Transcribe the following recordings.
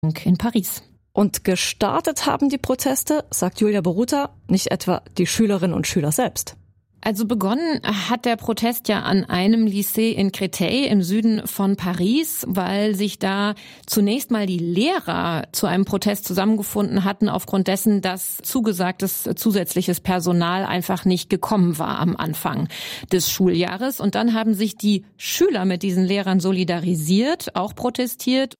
in Paris. Und gestartet haben die Proteste, sagt Julia Boruta, nicht etwa die Schülerinnen und Schüler selbst. Also begonnen hat der Protest ja an einem Lycée in Créteil im Süden von Paris, weil sich da zunächst mal die Lehrer zu einem Protest zusammengefunden hatten, aufgrund dessen, dass zugesagtes zusätzliches Personal einfach nicht gekommen war am Anfang des Schuljahres. Und dann haben sich die Schüler mit diesen Lehrern solidarisiert, auch protestiert.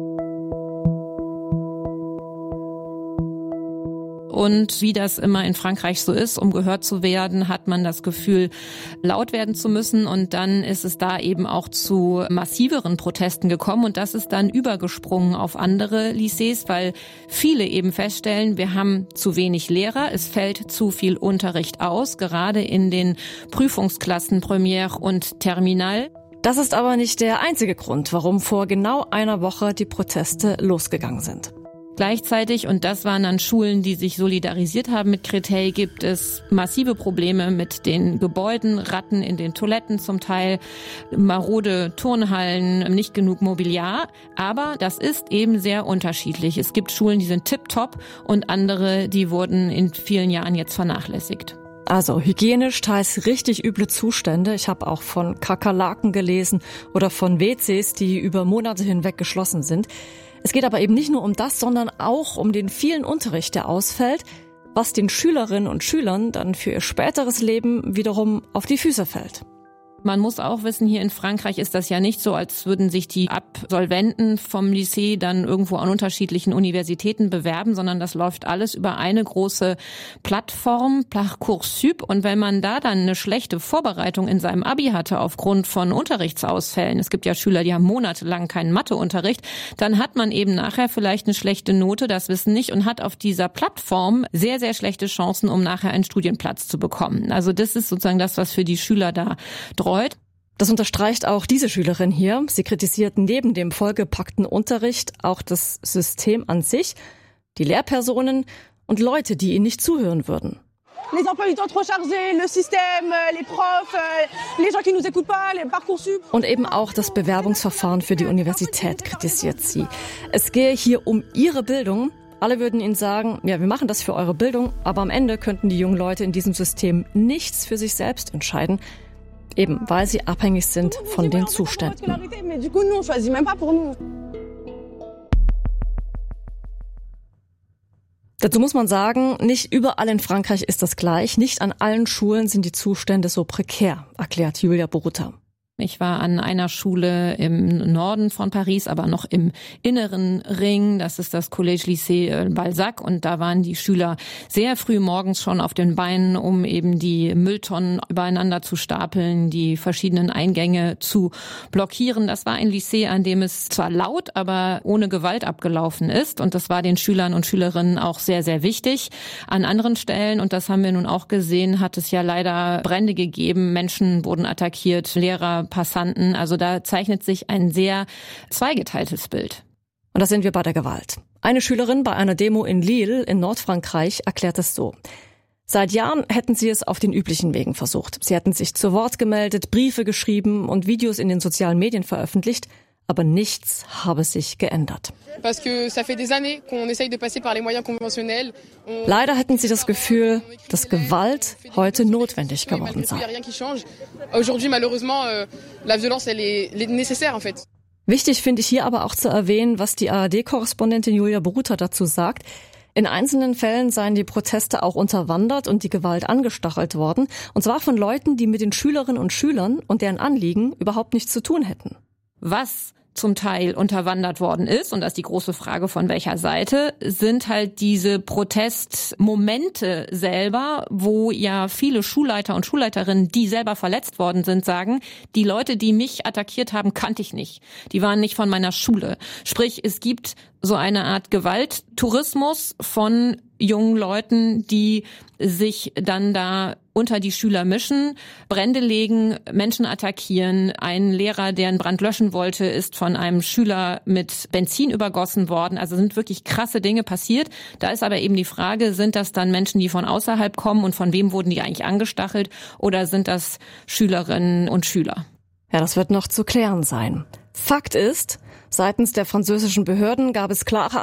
Und wie das immer in Frankreich so ist, um gehört zu werden, hat man das Gefühl, laut werden zu müssen. Und dann ist es da eben auch zu massiveren Protesten gekommen. Und das ist dann übergesprungen auf andere Lycées, weil viele eben feststellen, wir haben zu wenig Lehrer, es fällt zu viel Unterricht aus, gerade in den Prüfungsklassen Première und Terminal. Das ist aber nicht der einzige Grund, warum vor genau einer Woche die Proteste losgegangen sind. Gleichzeitig, und das waren dann Schulen, die sich solidarisiert haben mit Créteil, gibt es massive Probleme mit den Gebäuden, Ratten in den Toiletten zum Teil, marode Turnhallen, nicht genug Mobiliar. Aber das ist eben sehr unterschiedlich. Es gibt Schulen, die sind tipptopp und andere, die wurden in vielen Jahren jetzt vernachlässigt. Also hygienisch teils richtig üble Zustände. Ich habe auch von Kakerlaken gelesen oder von WCs, die über Monate hinweg geschlossen sind. Es geht aber eben nicht nur um das, sondern auch um den vielen Unterricht, der ausfällt, was den Schülerinnen und Schülern dann für ihr späteres Leben wiederum auf die Füße fällt. Man muss auch wissen, hier in Frankreich ist das ja nicht so, als würden sich die Absolventen vom Lycée dann irgendwo an unterschiedlichen Universitäten bewerben, sondern das läuft alles über eine große Plattform, Parcoursup. Und wenn man da dann eine schlechte Vorbereitung in seinem Abi hatte aufgrund von Unterrichtsausfällen, es gibt ja Schüler, die haben monatelang keinen Matheunterricht, dann hat man eben nachher vielleicht eine schlechte Note, das wissen nicht, und hat auf dieser Plattform sehr, sehr schlechte Chancen, um nachher einen Studienplatz zu bekommen. Also das ist sozusagen das, was für die Schüler da droht. Das unterstreicht auch diese Schülerin hier. Sie kritisiert neben dem vollgepackten Unterricht auch das System an sich, die Lehrpersonen und Leute, die ihnen nicht zuhören würden. Les emplois du temps trop chargés, le système, les profs, les gens qui nous écoutent pas, les Parcoursup. Und eben auch das Bewerbungsverfahren für die Universität kritisiert sie. Es gehe hier um ihre Bildung. Alle würden ihnen sagen, ja, wir machen das für eure Bildung, aber am Ende könnten die jungen Leute in diesem System nichts für sich selbst entscheiden. Eben, weil sie abhängig sind von den Zuständen. Dazu muss man sagen, nicht überall in Frankreich ist das gleich. Nicht an allen Schulen sind die Zustände so prekär, erklärt Julia Boruta. Ich war an einer Schule im Norden von Paris, aber noch im inneren Ring. Das ist das Collège Lycée Balzac. Und da waren die Schüler sehr früh morgens schon auf den Beinen, um eben die Mülltonnen übereinander zu stapeln, die verschiedenen Eingänge zu blockieren. Das war ein Lycée, an dem es zwar laut, aber ohne Gewalt abgelaufen ist. Und das war den Schülern und Schülerinnen auch sehr, sehr wichtig. An anderen Stellen, und das haben wir nun auch gesehen, hat es ja leider Brände gegeben. Menschen wurden attackiert, Lehrer, Passanten. Also da zeichnet sich ein sehr zweigeteiltes Bild. Und da sind wir bei der Gewalt. Eine Schülerin bei einer Demo in Lille in Nordfrankreich erklärt es so. Seit Jahren hätten sie es auf den üblichen Wegen versucht. Sie hätten sich zu Wort gemeldet, Briefe geschrieben und Videos in den sozialen Medien veröffentlicht. Aber nichts habe sich geändert. Leider hätten sie das Gefühl, dass Gewalt heute notwendig geworden sei. Wichtig finde ich hier aber auch zu erwähnen, was die ARD-Korrespondentin Julia Boruta dazu sagt. In einzelnen Fällen seien die Proteste auch unterwandert und die Gewalt angestachelt worden. Und zwar von Leuten, die mit den Schülerinnen und Schülern und deren Anliegen überhaupt nichts zu tun hätten. Was zum Teil unterwandert worden ist, und das ist die große Frage, von welcher Seite, sind halt diese Protestmomente selber, wo ja viele Schulleiter und Schulleiterinnen, die selber verletzt worden sind, sagen, die Leute, die mich attackiert haben, kannte ich nicht. Die waren nicht von meiner Schule. Sprich, es gibt so eine Art Gewalttourismus von jungen Leuten, die sich dann da unter die Schüler mischen, Brände legen, Menschen attackieren. Ein Lehrer, der einen Brand löschen wollte, ist von einem Schüler mit Benzin übergossen worden. Also sind wirklich krasse Dinge passiert. Da ist aber eben die Frage, sind das dann Menschen, die von außerhalb kommen und von wem wurden die eigentlich angestachelt, oder sind das Schülerinnen und Schüler? Ja, das wird noch zu klären sein. Fakt ist, seitens der französischen Behörden gab es klare